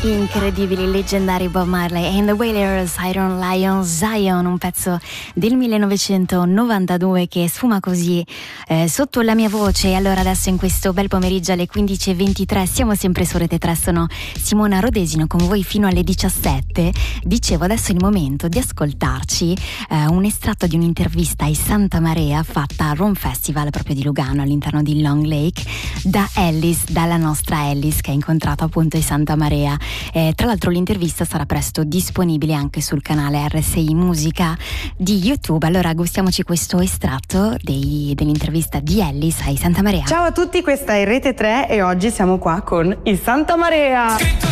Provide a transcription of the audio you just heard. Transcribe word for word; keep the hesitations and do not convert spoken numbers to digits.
Incredibili, leggendari Bob Marley and the Wailers, Iron Lion Zion, un pezzo del millenovecentonovantadue che sfuma così eh, sotto la mia voce. Allora adesso in questo bel pomeriggio alle quindici e ventitré siamo sempre su Rete tre, sono Simona Rodesino con voi fino alle diciassette. Dicevo, adesso è il momento di ascoltarci eh, un estratto di un'intervista ai Santa Marea fatta al Rom Festival proprio di Lugano all'interno di Long Lake da Ellis, dalla nostra Ellis che ha incontrato appunto i Santa Marea. Eh, tra l'altro l'intervista sarà presto disponibile anche sul canale R S I Musica di YouTube. Allora gustiamoci questo estratto dei, dell'intervista di Ellis ai Santa Marea. Ciao a tutti, questa è Rete tre e oggi siamo qua con i Santa Marea.